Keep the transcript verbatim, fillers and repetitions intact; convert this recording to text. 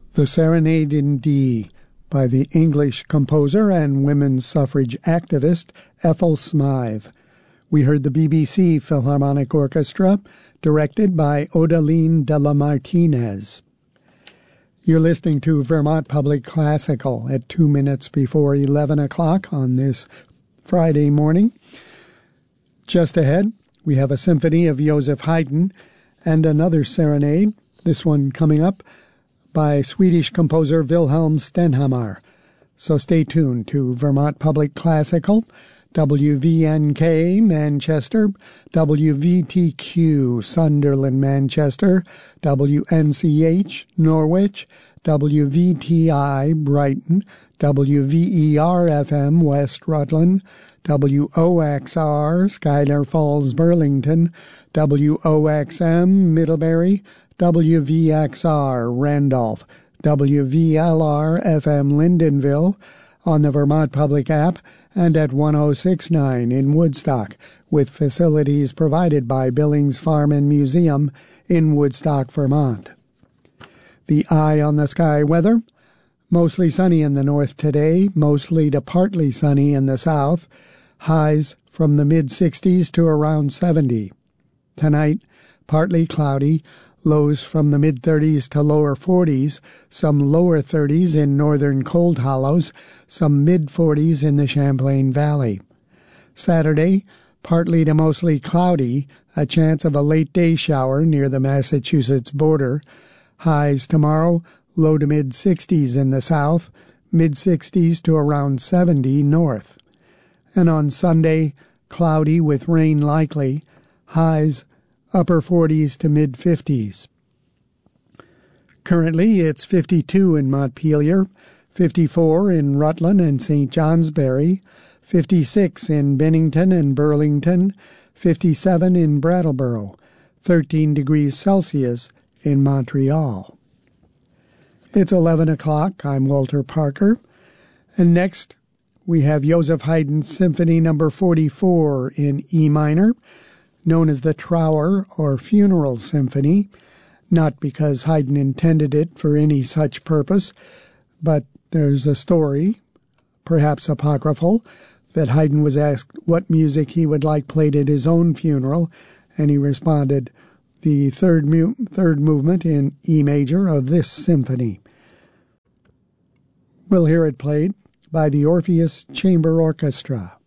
The Serenade in D by the English composer and women's suffrage activist Ethel Smythe. We heard the B B C Philharmonic Orchestra, directed by Odaline de la Martinez. You're listening to Vermont Public Classical at two minutes before eleven o'clock on this Friday morning. Just ahead, we have a symphony of Joseph Haydn and another serenade, this one coming up, by Swedish composer Wilhelm Stenhammar. So stay tuned to Vermont Public Classical, W V N K Manchester, W V T Q Sunderland Manchester, W N C H Norwich, W V T I Brighton, W V E R F M West Rutland, W O X R Schuyler Falls Burlington, W O X M Middlebury, W V X R Randolph, W V L R F M Lyndonville, on the Vermont Public app, and at one oh six point nine in Woodstock, with facilities provided by Billings Farm and Museum in Woodstock, Vermont. The eye on the sky weather: mostly sunny in the north today, mostly to partly sunny in the south, highs from the mid-sixties to around seventy. Tonight, partly cloudy, lows from the mid-thirties to lower forties, some lower thirties in northern Cold Hollows, some mid-forties in the Champlain Valley. Saturday, partly to mostly cloudy, a chance of a late-day shower near the Massachusetts border. Highs tomorrow, low to mid-sixties in the south, mid-sixties to around seventy north. And on Sunday, cloudy with rain likely, highs upper forties to mid-fifties. Currently, it's fifty-two in Montpelier, fifty-four in Rutland and Saint Johnsbury, fifty-six in Bennington and Burlington, fifty-seven in Brattleboro, thirteen degrees Celsius in Montreal. It's eleven o'clock. I'm Walter Parker. And next, we have Joseph Haydn's Symphony Number forty-four in E minor, known as the Trower or Funeral Symphony, not because Haydn intended it for any such purpose, but there's a story, perhaps apocryphal, that Haydn was asked what music he would like played at his own funeral, and he responded, the third, mu- third movement in E major of this symphony. We'll hear it played by the Orpheus Chamber Orchestra.